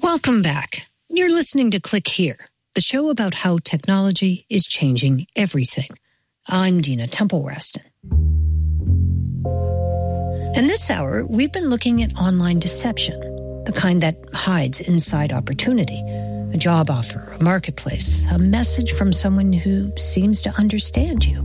Welcome back. You're listening to Click Here, the show about how technology is changing everything. I'm Dina Temple-Raston. In this hour, we've been looking at online deception, the kind that hides inside opportunity, a job offer, a marketplace, a message from someone who seems to understand you.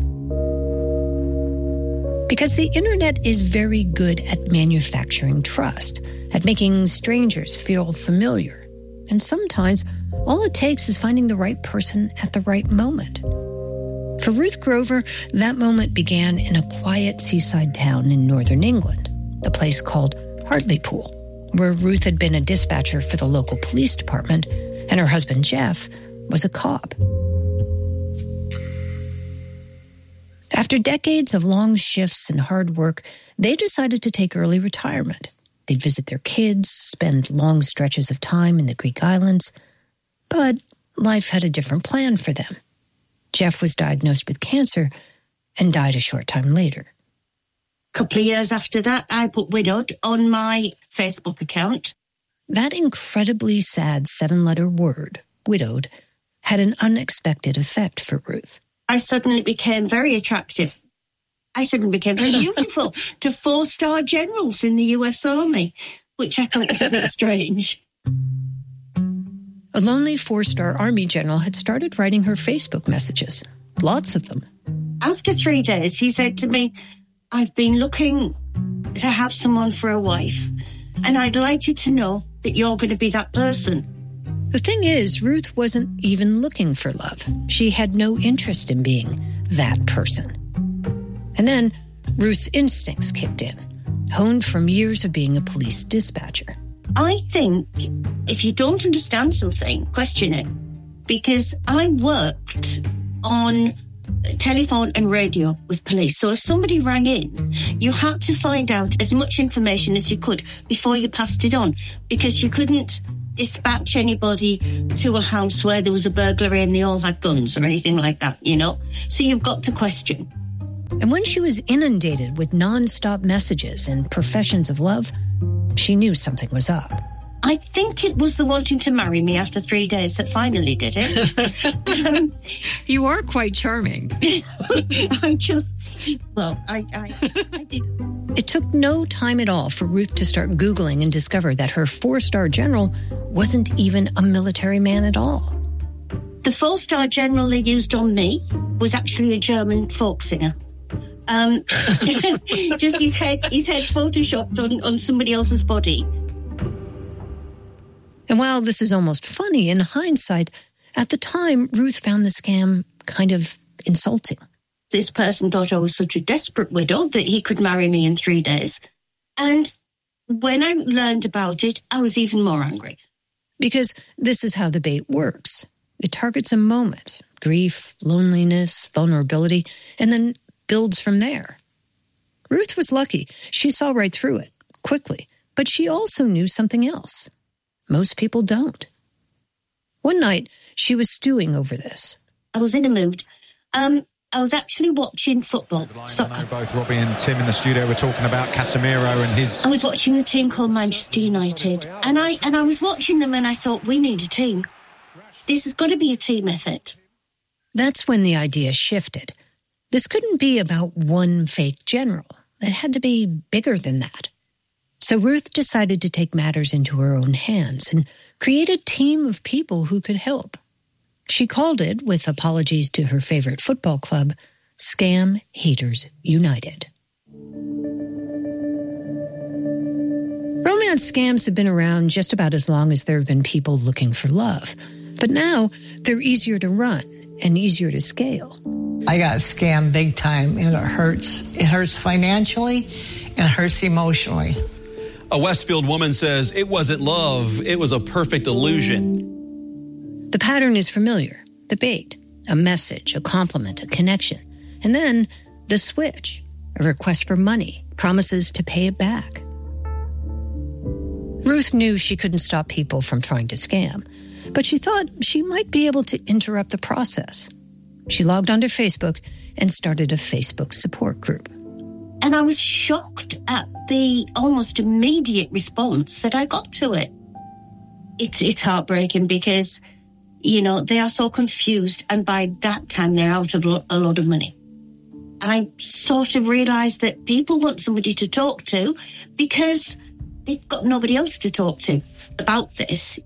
Because the internet is very good at manufacturing trust, at making strangers feel familiar. And sometimes all it takes is finding the right person at the right moment. For Ruth Grover, that moment began in a quiet seaside town in northern England, a place called Hartlepool, where Ruth had been a dispatcher for the local police department, and her husband Jeff was a cop. After decades of long shifts and hard work, they decided to take early retirement. They'd visit their kids, spend long stretches of time in the Greek islands. But life had a different plan for them. Jeff was diagnosed with cancer and died a short time later. A couple of years after that, I put widowed on my Facebook account. That incredibly sad 7-letter word, widowed, had an unexpected effect for Ruth. I suddenly became very attractive. I suddenly became very beautiful to 4-star generals in the US Army, which I thought was a bit strange. A lonely 4-star Army general had started writing her Facebook messages, lots of them. After 3 days, he said to me, I've been looking to have someone for a wife, and I'd like you to know that you're going to be that person. The thing is, Ruth wasn't even looking for love. She had no interest in being that person. And then Ruth's instincts kicked in, honed from years of being a police dispatcher. I think if you don't understand something, question it. Because I worked on telephone and radio with police. So if somebody rang in, you had to find out as much information as you could before you passed it on. Because you couldn't dispatch anybody to a house where there was a burglary and they all had guns or anything like that, you know? So you've got to question. And when she was inundated with non-stop messages and professions of love, she knew something was up. I think it was the wanting to marry me after 3 days that finally did it. You are quite charming. I did. It took no time at all for Ruth to start Googling and discover that her 4-star general wasn't even a military man at all. The 4-star general they used on me was actually a German folk singer. Just his head photoshopped on somebody else's body. And while this is almost funny in hindsight, at the time, Ruth found the scam kind of insulting. This person thought I was such a desperate widow that he could marry me in 3 days. And when I learned about it, I was even more angry. Because this is how the bait works. It targets a moment, grief, loneliness, vulnerability, and then builds from there. Ruth was lucky. She saw right through it, quickly. But she also knew something else. Most people don't. One night, she was stewing over this. I was in a mood. I was actually watching football, soccer. Both Robbie and Tim in the studio were talking about Casemiro and his... I was watching a team called Manchester United. And I was watching them and I thought, we need a team. This has got to be a team effort. That's when the idea shifted. This couldn't be about one fake general. It had to be bigger than that. So Ruth decided to take matters into her own hands and create a team of people who could help. She called it, with apologies to her favorite football club, Scam Haters United. Romance scams have been around just about as long as there have been people looking for love. But now they're easier to run and easier to scale. I got scammed big time, and it hurts. It hurts financially and it hurts emotionally. A Westfield woman says it wasn't love, it was a perfect illusion. The pattern is familiar. The bait, a message, a compliment, a connection. And then the switch, a request for money, promises to pay it back. Ruth knew she couldn't stop people from trying to scam, but she thought she might be able to interrupt the process. She logged onto Facebook and started a Facebook support group. And I was shocked at the almost immediate response that I got to it. it's heartbreaking because, you know, they are so confused. And by that time, they're out of a lot of money. I sort of realised that people want somebody to talk to because they've got nobody else to talk to about this.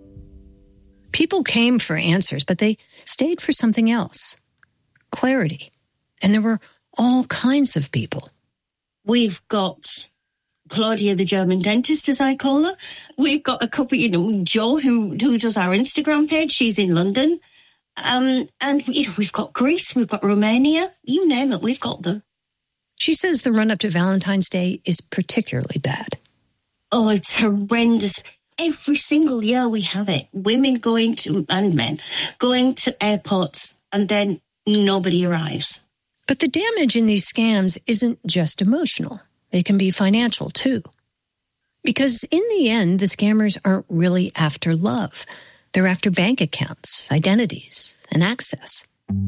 People came for answers, but they stayed for something else. Clarity. And there were all kinds of people. We've got Claudia, the German dentist, as I call her. We've got a couple, you know, Jo, who does our Instagram page. She's in London. And you know, we've got Greece, we've got Romania, you name it, we've got them. She says the run-up to Valentine's Day is particularly bad. Oh, it's horrendous. Every single year we have it. Women going to, and men, going to airports, and then nobody arrives. But the damage in these scams isn't just emotional. It can be financial, too. Because in the end, the scammers aren't really after love. They're after bank accounts, identities, and access.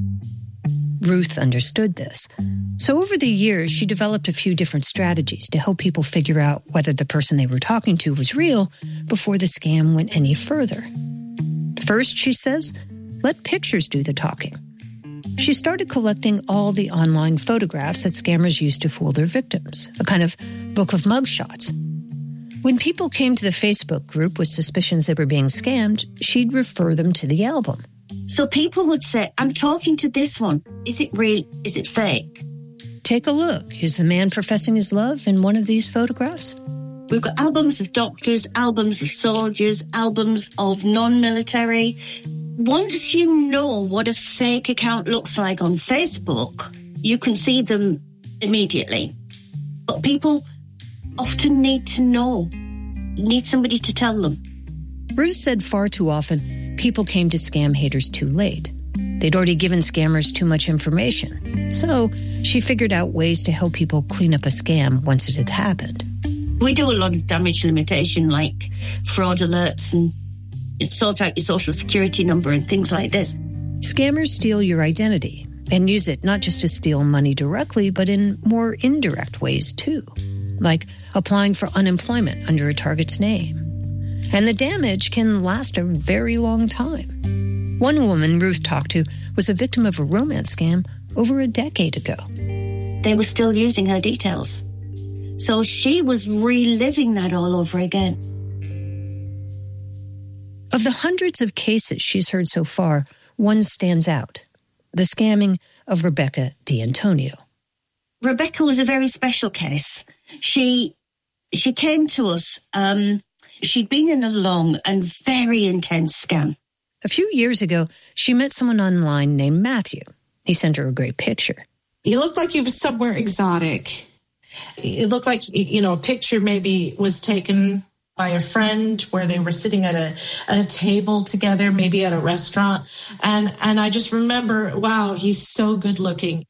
Ruth understood this. So over the years, she developed a few different strategies to help people figure out whether the person they were talking to was real before the scam went any further. First, she says, let pictures do the talking. She started collecting all the online photographs that scammers used to fool their victims, a kind of book of mugshots. When people came to the Facebook group with suspicions they were being scammed, she'd refer them to the album. So people would say, I'm talking to this one. Is it real? Is it fake? Take a look. Is the man professing his love in one of these photographs? We've got albums of doctors, albums of soldiers, albums of non-military. Once you know what a fake account looks like on Facebook, you can see them immediately. But people often need to know, need somebody to tell them. Ruth said far too often, people came to scam haters too late. They'd already given scammers too much information. So she figured out ways to help people clean up a scam once it had happened. We do a lot of damage limitation, like fraud alerts and sort out your social security number and things like this. Scammers steal your identity and use it not just to steal money directly, but in more indirect ways too, like applying for unemployment under a target's name. And the damage can last a very long time. One woman Ruth talked to was a victim of a romance scam over a decade ago. They were still using her details. So she was reliving that all over again. Of the hundreds of cases she's heard so far, one stands out, the scamming of Rebecca D'Antonio. Rebecca was a very special case. She came to us. She'd been in a long and very intense scam. A few years ago, she met someone online named Matthew. He sent her a great picture. He looked like he was somewhere exotic. It looked like, a picture maybe was taken by a friend where they were sitting at a table together, maybe at a restaurant. And I just remember, wow, he's so good looking.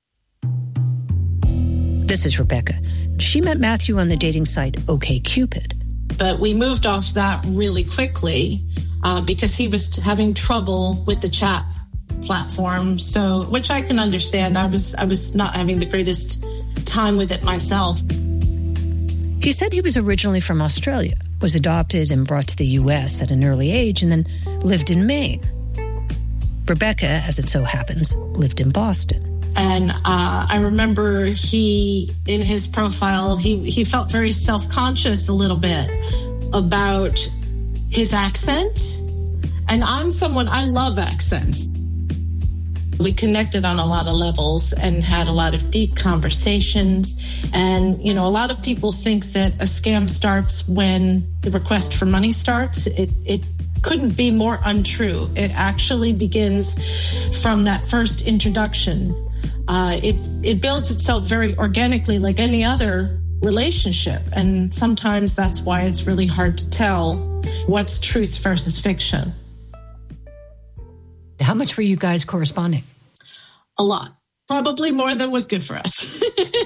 This is Rebecca. She met Matthew on the dating site OkCupid. But we moved off that really quickly because he was having trouble with the chat platform. So, which I can understand. I was not having the greatest time with it myself. He said he was originally from Australia, was adopted and brought to the U.S. at an early age, and then lived in Maine. Rebecca, as it so happens, lived in Boston. And I remember in his profile, he felt very self-conscious a little bit about his accent. And I'm someone, I love accents. We connected on a lot of levels and had a lot of deep conversations. And, a lot of people think that a scam starts when the request for money starts. It couldn't be more untrue. It actually begins from that first introduction. It builds itself very organically like any other relationship. And sometimes that's why it's really hard to tell what's truth versus fiction. How much were you guys corresponding? A lot. Probably more than was good for us.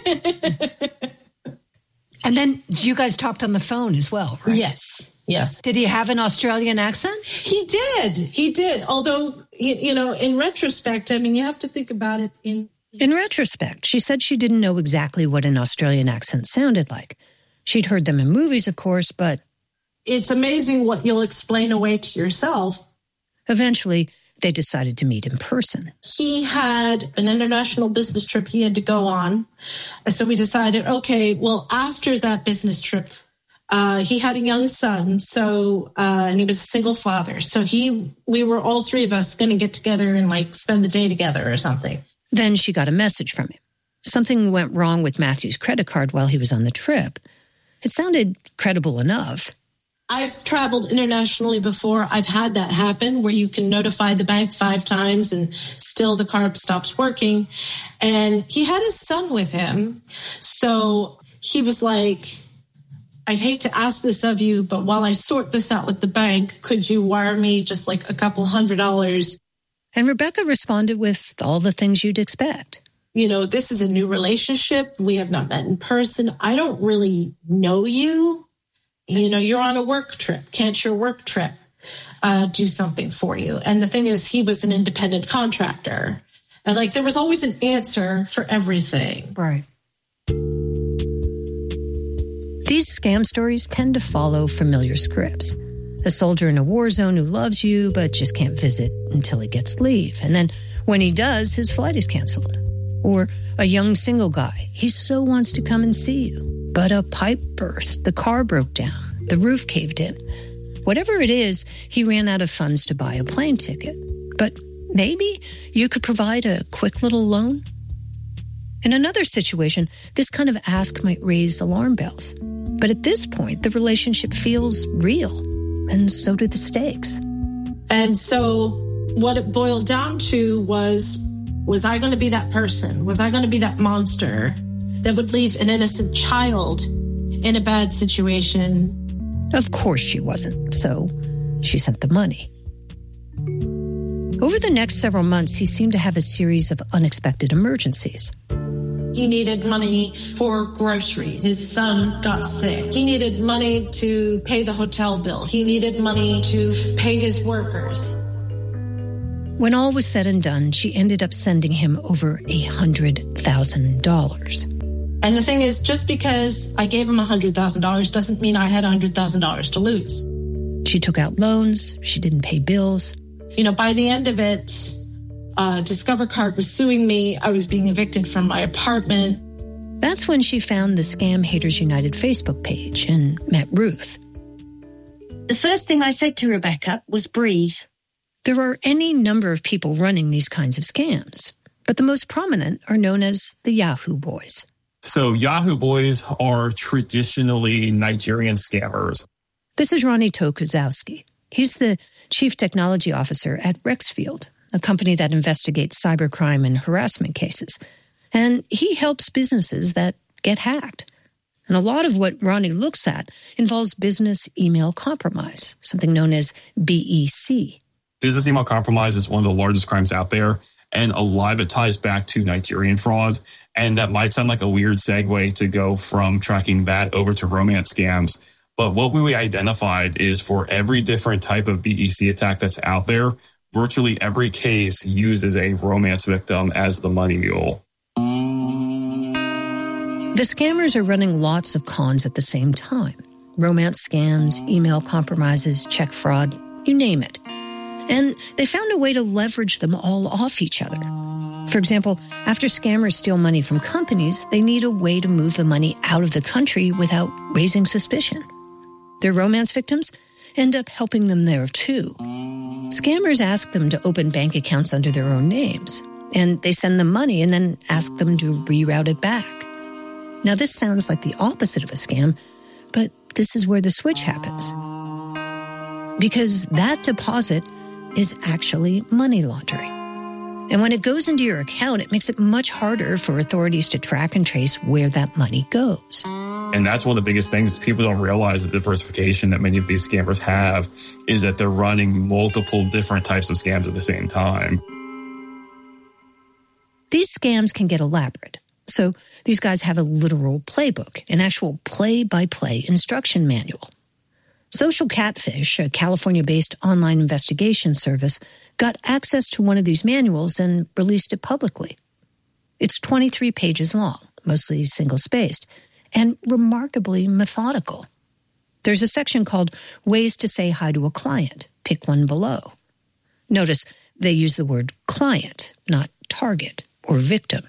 And then you guys talked on the phone as well, right? Yes. Did he have an Australian accent? He did. Although, in retrospect, you have to think about it in retrospect, she said she didn't know exactly what an Australian accent sounded like. She'd heard them in movies, of course, but it's amazing what you'll explain away to yourself. Eventually, they decided to meet in person. He had an international business trip he had to go on. So we decided, okay, well, after that business trip, he had a young son, and he was a single father. So we were all three of us going to get together and like spend the day together or something. Then she got a message from him. Something went wrong with Matthew's credit card while he was on the trip. It sounded credible enough. I've traveled internationally before. I've had that happen where you can notify the bank 5 times and still the card stops working. And he had his son with him. So he was like, I'd hate to ask this of you, but while I sort this out with the bank, could you wire me just like a couple $100? And Rebecca responded with all the things you'd expect. You know, this is a new relationship. We have not met in person. I don't really know you. You know, you're on a work trip. Can't your work trip do something for you? And the thing is, he was an independent contractor. And like, there was always an answer for everything. Right. These scam stories tend to follow familiar scripts. A soldier in a war zone who loves you but just can't visit until he gets leave. And then when he does, his flight is canceled. Or a young single guy. He so wants to come and see you. But a pipe burst, the car broke down, the roof caved in. Whatever it is, he ran out of funds to buy a plane ticket. But maybe you could provide a quick little loan? In another situation, this kind of ask might raise alarm bells. But at this point, the relationship feels real, and so do the stakes. And so what it boiled down to was I going to be that person? Was I going to be that monster that would leave an innocent child in a bad situation? Of course she wasn't, so she sent the money. Over the next several months, he seemed to have a series of unexpected emergencies. He needed money for groceries. His son got sick. He needed money to pay the hotel bill. He needed money to pay his workers. When all was said and done, she ended up sending him over $100,000. And the thing is, just because I gave him $100,000 doesn't mean I had $100,000 to lose. She took out loans. She didn't pay bills. You know, by the end of it, Discover Card was suing me. I was being evicted from my apartment. That's when she found the Scam Haters United Facebook page and met Ruth. The first thing I said to Rebecca was breathe. There are any number of people running these kinds of scams, but the most prominent are known as the Yahoo Boys. So Yahoo Boys are traditionally Nigerian scammers. This is Ronnie Tokuzowski. He's the Chief Technology Officer at Rexfield, a company that investigates cybercrime and harassment cases. And he helps businesses that get hacked. And a lot of what Ronnie looks at involves business email compromise, something known as BEC. Business email compromise is one of the largest crimes out there, and a lot of it ties back to Nigerian fraud. And that might sound like a weird segue to go from tracking that over to romance scams. But what we identified is for every different type of BEC attack that's out there, virtually every case uses a romance victim as the money mule. The scammers are running lots of cons at the same time. Romance scams, email compromises, check fraud, you name it. And they found a way to leverage them all off each other. For example, after scammers steal money from companies, they need a way to move the money out of the country without raising suspicion. Their romance victims end up helping them there too. Scammers ask them to open bank accounts under their own names, and they send them money and then ask them to reroute it back. Now, this sounds like the opposite of a scam, but this is where the switch happens. Because that deposit is actually money laundering. And when it goes into your account, it makes it much harder for authorities to track and trace where that money goes. And that's one of the biggest things people don't realize, the diversification that many of these scammers have is that they're running multiple different types of scams at the same time. These scams can get elaborate. So these guys have a literal playbook, an actual play-by-play instruction manual. Social Catfish, a California-based online investigation service, got access to one of these manuals and released it publicly. It's 23 pages long, mostly single-spaced, and remarkably methodical. There's a section called Ways to Say Hi to a Client. Pick one below. Notice they use the word client, not target or victim.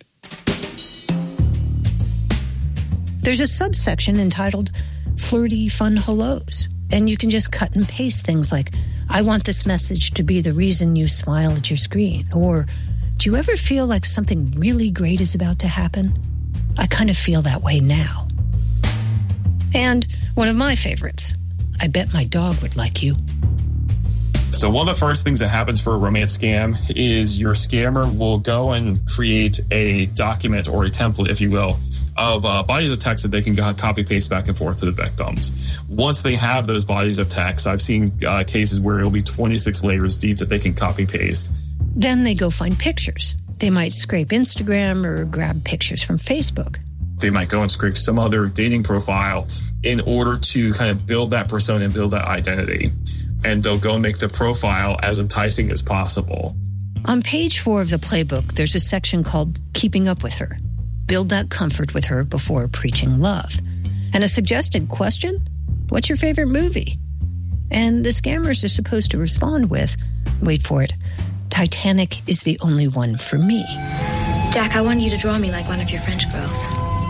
There's a subsection entitled Flirty Fun Hellos, and you can just cut and paste things like, I want this message to be the reason you smile at your screen, or do you ever feel like something really great is about to happen? I kind of feel that way now. And one of my favorites, I bet my dog would like you. So one of the first things that happens for a romance scam is your scammer will go and create a document or a template, if you will, of bodies of text that they can copy paste back and forth to the victims. Once they have those bodies of text, I've seen cases where it'll be 26 layers deep that they can copy paste. Then they go find pictures. They might scrape Instagram or grab pictures from Facebook. They might go and scrape some other dating profile in order to kind of build that persona and build that identity. And they'll go make the profile as enticing as possible. On page 4 of the playbook, there's a section called Keeping Up With Her. Build that comfort with her before preaching love. And a suggested question, what's your favorite movie? And the scammers are supposed to respond with, wait for it, Titanic is the only one for me. Jack, I want you to draw me like one of your French girls.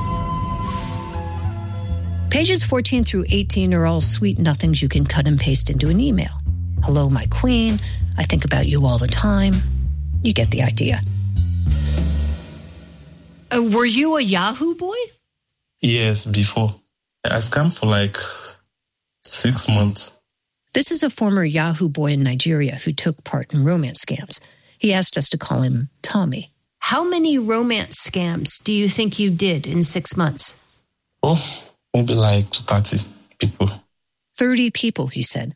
Pages 14 through 18 are all sweet nothings you can cut and paste into an email. Hello, my queen. I think about you all the time. You get the idea. Were you a Yahoo boy? Yes, before. I scammed for like 6 months. This is a former Yahoo boy in Nigeria who took part in romance scams. He asked us to call him Tommy. How many romance scams do you think you did in 6 months? Oh, maybe like 30 people. 30 people, he said.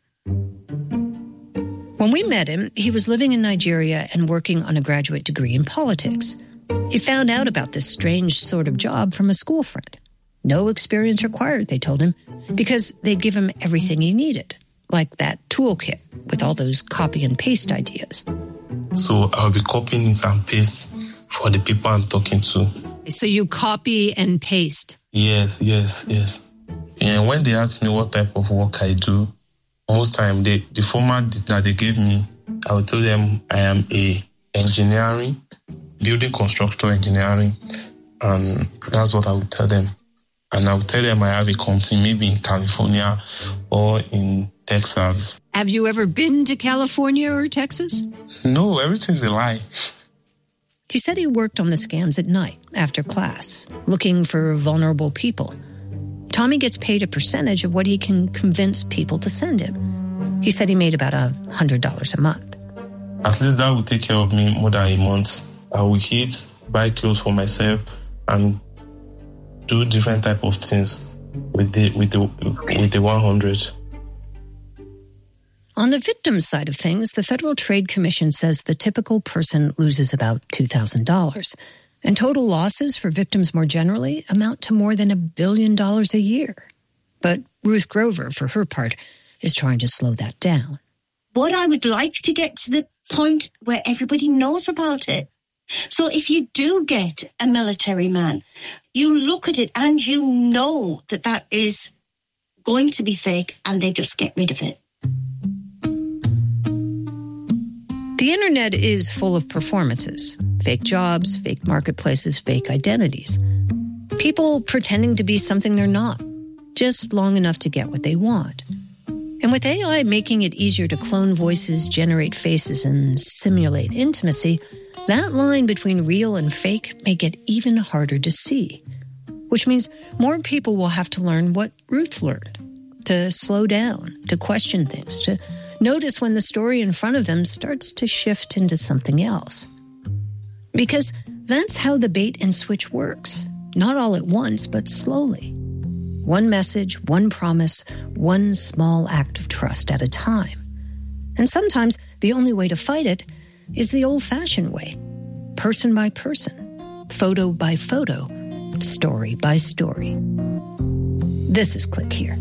When we met him, he was living in Nigeria and working on a graduate degree in politics. He found out about this strange sort of job from a school friend. No experience required, they told him, because they'd give him everything he needed, like that toolkit with all those copy and paste ideas. So I'll be copying it and paste for the people I'm talking to. So you copy and paste? Yes. And when they ask me what type of work I do, most time the format that they gave me, I will tell them I am a building construction engineering, and that's what I would tell them. And I would tell them I have a company maybe in California or in Texas. Have you ever been to California or Texas? No, everything's a lie. He said he worked on the scams at night after class, looking for vulnerable people. Tommy gets paid a percentage of what he can convince people to send him. He said he made about $100 a month. At least that will take care of me more than a month. I will eat, buy clothes for myself, and do different type of things with the 100. On the victim side of things, the Federal Trade Commission says the typical person loses about $2,000. And total losses for victims more generally amount to more than $1 billion a year. But Ruth Grover, for her part, is trying to slow that down. What I would like to get to the point where everybody knows about it. So if you do get a military man, you look at it and you know that that is going to be fake, and they just get rid of it. The internet is full of performances. Fake jobs, fake marketplaces, fake identities. People pretending to be something they're not, just long enough to get what they want. And with AI making it easier to clone voices, generate faces, and simulate intimacy, that line between real and fake may get even harder to see. Which means more people will have to learn what Ruth learned. To slow down, to question things, to notice when the story in front of them starts to shift into something else. Because that's how the bait and switch works. Not all at once, but slowly. One message, one promise, one small act of trust at a time. And sometimes the only way to fight it is the old-fashioned way. Person by person, photo by photo, story by story. This is Click Here.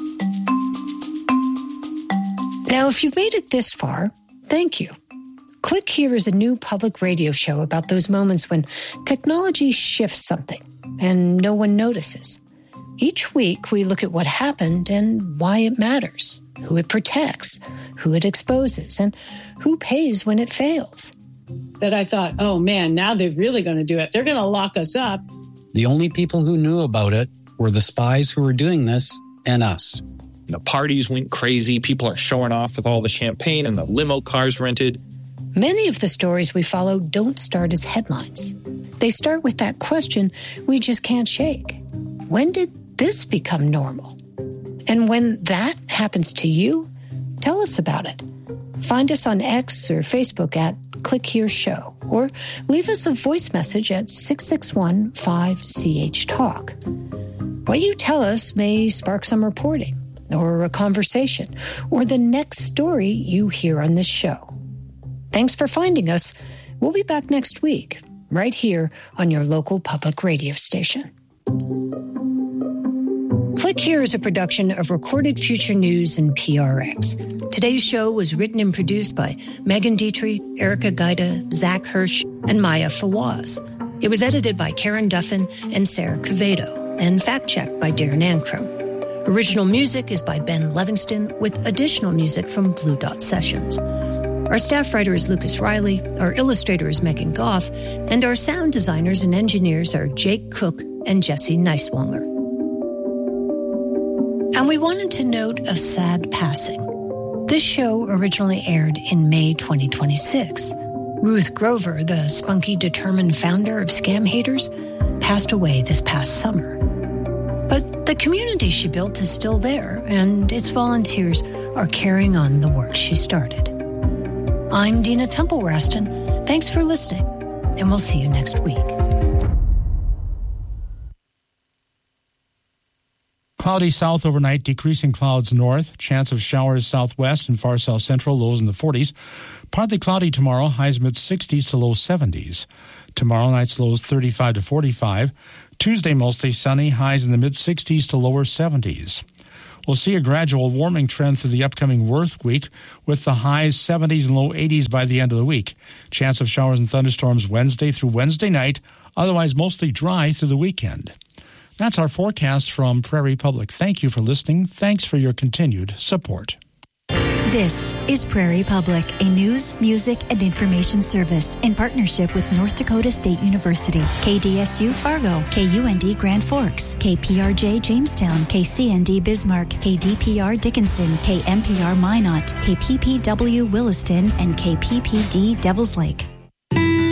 Now, if you've made it this far, thank you. Click Here is a new public radio show about those moments when technology shifts something and no one notices. Each week, we look at what happened and why it matters, who it protects, who it exposes, and who pays when it fails. That I thought, oh man, now they're really going to do it. They're going to lock us up. The only people who knew about it were the spies who were doing this and us. The parties went crazy. People are showing off with all the champagne and the limo cars rented. Many of the stories we follow don't start as headlines. They start with that question we just can't shake. When did this become normal? And when that happens to you, tell us about it. Find us on X or Facebook at Click Here Show, or leave us a voice message at 661-5CH-TALK. What you tell us may spark some reporting, or a conversation, or the next story you hear on this show. Thanks for finding us. We'll be back next week, right here on your local public radio station. Click Here is a production of Recorded Future News and PRX. Today's show was written and produced by Megan Dietrich, Erica Gaida, Zach Hirsch, and Maya Fawaz. It was edited by Karen Duffin and Sarah Quevedo, and fact-checked by Darren Ankrum. Original music is by Ben Livingston, with additional music from Blue Dot Sessions. Our staff writer is Lucas Riley, our illustrator is Megan Goff, and our sound designers and engineers are Jake Cook and Jesse Neiswanger. And we wanted to note a sad passing. This show originally aired in May 2026. Ruth Grover, the spunky, determined founder of Scam Haters, passed away this past summer. But the community she built is still there, and its volunteers are carrying on the work she started. I'm Dina Temple-Raston. Thanks for listening, and we'll see you next week. Cloudy south overnight, decreasing clouds north. Chance of showers southwest and far south central, lows in the 40s. Partly cloudy tomorrow, highs mid-60s to low 70s. Tomorrow night's lows 35 to 45. Tuesday mostly sunny, highs in the mid-60s to lower 70s. We'll see a gradual warming trend through the upcoming work week with the highs 70s and low 80s by the end of the week. Chance of showers and thunderstorms Wednesday through Wednesday night, otherwise mostly dry through the weekend. That's our forecast from Prairie Public. Thank you for listening. Thanks for your continued support. This is Prairie Public, a news, music, and information service in partnership with North Dakota State University, KDSU Fargo, KUND Grand Forks, KPRJ Jamestown, KCND Bismarck, KDPR Dickinson, KMPR Minot, KPPW Williston, and KPPD Devils Lake.